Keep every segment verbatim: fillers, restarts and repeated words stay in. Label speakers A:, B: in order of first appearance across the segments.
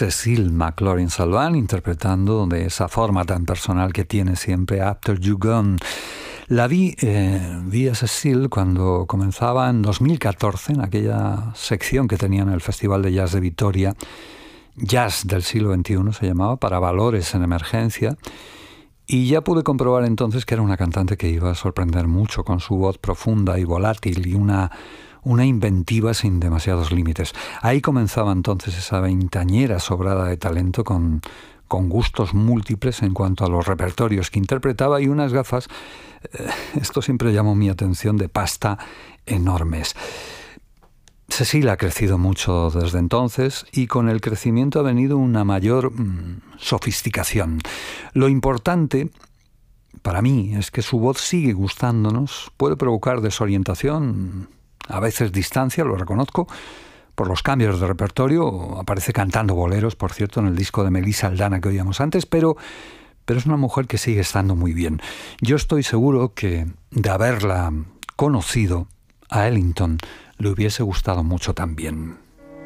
A: Cécile McLaurin-Salvant interpretando de esa forma tan personal que tiene siempre After You Gone. La vi, eh, vi a Cécile cuando comenzaba en dos mil catorce, en aquella sección que tenía en el Festival de Jazz de Vitoria, Jazz del siglo veintiuno se llamaba, para valores en emergencia, y ya pude comprobar entonces que era una cantante que iba a sorprender mucho con su voz profunda y volátil y una, una inventiva sin demasiados límites. Ahí comenzaba entonces esa veintañera sobrada de talento con, con gustos múltiples en cuanto a los repertorios que interpretaba y unas gafas, eh, esto siempre llamó mi atención, de pasta enormes. Cécile ha crecido mucho desde entonces y con el crecimiento ha venido una mayor mmm, sofisticación. Lo importante para mí es que su voz sigue gustándonos, puede provocar desorientación, a veces distancia, lo reconozco, por los cambios de repertorio. Aparece cantando boleros, por cierto, en el disco de Melissa Aldana que oíamos antes, pero, pero es una mujer que sigue estando muy bien. Yo estoy seguro que de haberla conocido a Ellington le hubiese gustado mucho también.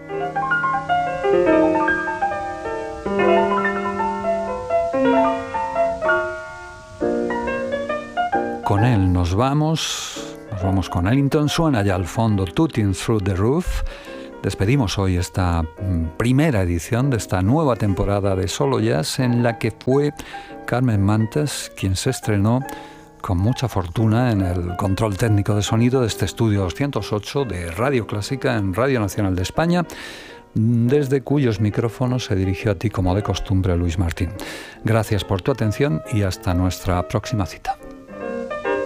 A: Con él nos vamos, nos vamos con Ellington. Suena ya al fondo Tooting Through the Roof. Despedimos hoy esta primera edición de esta nueva temporada de Solo Jazz, en la que fue Carmen Mantes quien se estrenó con mucha fortuna en el control técnico de sonido de este estudio doscientos ocho de Radio Clásica en Radio Nacional de España, desde cuyos micrófonos se dirigió a ti como de costumbre Luis Martín. Gracias por tu atención y hasta nuestra próxima cita.